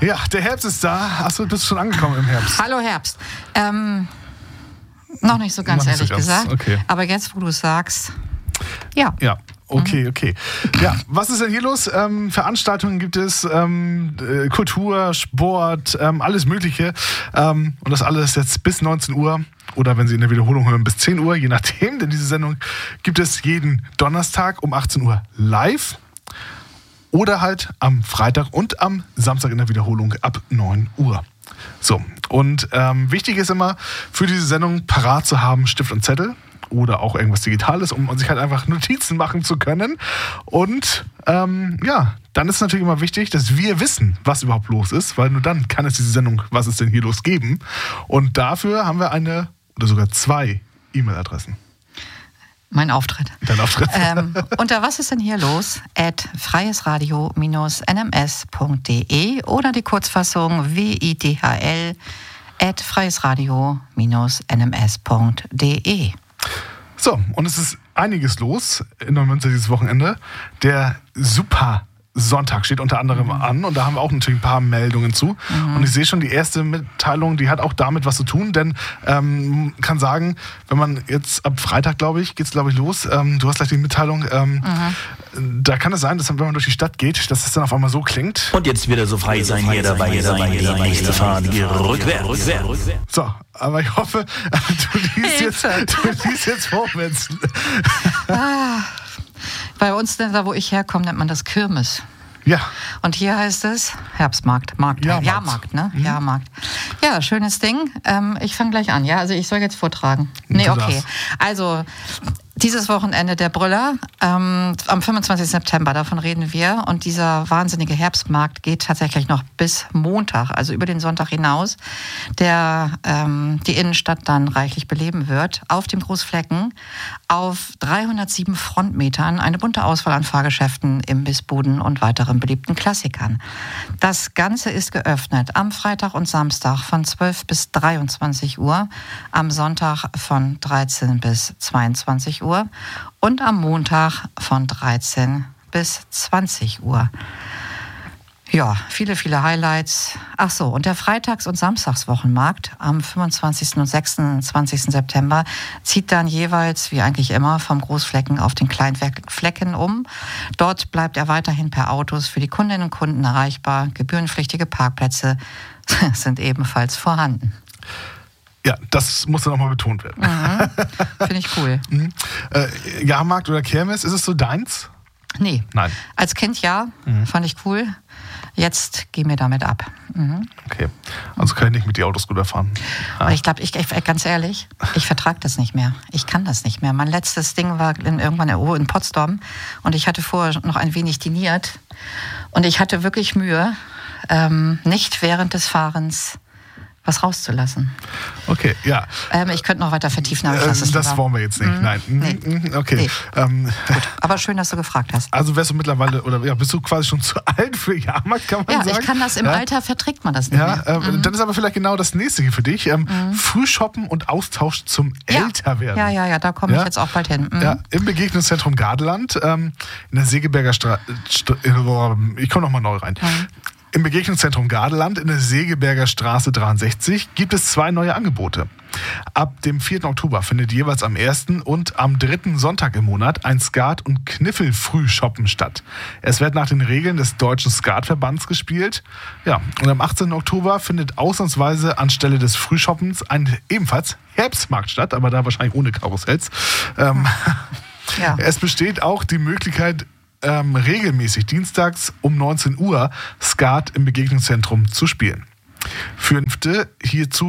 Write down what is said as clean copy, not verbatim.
Ja, der Herbst ist da. Achso, du bist schon angekommen im Herbst. Hallo Herbst. Noch nicht so ganz, ehrlich gesagt. Okay. Aber jetzt, wo du es sagst, ja. Ja. Okay. Ja, was ist denn hier los? Veranstaltungen gibt es, Kultur, Sport, alles Mögliche. Und das alles jetzt bis 19 Uhr oder wenn Sie in der Wiederholung hören, bis 10 Uhr, je nachdem. Denn diese Sendung gibt es jeden Donnerstag um 18 Uhr live oder halt am Freitag und am Samstag in der Wiederholung ab 9 Uhr. So, und wichtig ist immer, für diese Sendung parat zu haben Stift und Zettel. Oder auch irgendwas Digitales, um sich halt einfach Notizen machen zu können. Und dann ist es natürlich immer wichtig, dass wir wissen, was überhaupt los ist, weil nur dann kann es diese Sendung „Was ist denn hier los?" geben. Und dafür haben wir eine oder sogar 2 E-Mail-Adressen. Mein Auftritt. Dein Auftritt. Unter was ist denn hier los? @freiesradio-nms.de oder die Kurzfassung widhl@freiesradio-nms.de. So, und es ist einiges los in Neumünster dieses Wochenende. Der Super Sonntag steht unter anderem an und da haben wir auch natürlich ein paar Meldungen zu. Und ich sehe schon, die erste Mitteilung, die hat auch damit was zu tun, denn kann sagen, wenn man jetzt ab Freitag, geht's los, du hast gleich die Mitteilung, da kann es sein, dass wenn man durch die Stadt geht, dass es dann auf einmal so klingt. Und jetzt wieder so frei sein, hier dabei sein, die nächste Fahrt rückwärts. So, aber ich hoffe, du liest jetzt vorwärts. Bei uns, da wo ich herkomme, nennt man das Kirmes. Ja. Und hier heißt es Herbstmarkt. Jahrmarkt, ne? Jahrmarkt. Ja, schönes Ding. Ich fange gleich an, ja? Also ich soll jetzt vortragen. Nee, okay. Also dieses Wochenende der Brüller, am 25. September, davon reden wir. Und dieser wahnsinnige Herbstmarkt geht tatsächlich noch bis Montag, also über den Sonntag hinaus, der die Innenstadt dann reichlich beleben wird. Auf dem Großflecken, auf 307 Frontmetern, eine bunte Auswahl an Fahrgeschäften, Imbissbuden und weiteren beliebten Klassikern. Das Ganze ist geöffnet am Freitag und Samstag von 12 bis 23 Uhr, am Sonntag von 13 bis 22 Uhr und am Montag von 13 bis 20 Uhr. Ja, viele Highlights. Ach so, und der Freitags- und Samstagswochenmarkt am 25. und 26. September zieht dann jeweils, wie eigentlich immer, vom Großflecken auf den Kleinflecken um. Dort bleibt er weiterhin per Autos für die Kundinnen und Kunden erreichbar. Gebührenpflichtige Parkplätze sind ebenfalls vorhanden. Ja, das muss dann auch mal betont werden. Finde ich cool. Jahrmarkt oder Kirmes, ist es so deins? Nee. Nein. Als Kind ja, fand ich cool. Jetzt gehen wir damit ab. Okay, also kann ich nicht mit die Autoscooter fahren. Ich glaube, ganz ehrlich, ich vertrage das nicht mehr. Ich kann das nicht mehr. Mein letztes Ding war irgendwann in Potsdam und ich hatte vorher noch ein wenig diniert und ich hatte wirklich Mühe, nicht während des Fahrens was rauszulassen. Okay, ja. Ich könnte noch weiter vertiefen, aber ich lasse es lieber. Das wollen wir jetzt nicht, nein. Nee. Okay. Nee. Gut, aber schön, dass du gefragt hast. Also wärst du mittlerweile, bist du quasi schon zu alt für Jahrmarkt, kann man sagen? Ja, ich kann das im Alter, verträgt man das nicht mehr. Dann ist aber vielleicht genau das Nächste hier für dich. Frühshoppen und Austausch zum Älterwerden. Ja, da komme ich jetzt auch bald hin. Ja, im Begegnungszentrum Gardeland, in der Segeberger Straße, ich komme nochmal neu rein. Im Begegnungszentrum Gardeland in der Segeberger Straße 63 gibt es 2 neue Angebote. Ab dem 4. Oktober findet jeweils am 1. und am 3. Sonntag im Monat ein Skat- und Kniffel-Frühshoppen statt. Es wird nach den Regeln des Deutschen Skatverbands gespielt. Ja, und am 18. Oktober findet ausnahmsweise anstelle des Frühshoppens ein ebenfalls Herbstmarkt statt, aber da wahrscheinlich ohne Karussells. Es besteht auch die Möglichkeit, regelmäßig dienstags um 19 Uhr Skat im Begegnungszentrum zu spielen. Für hierzu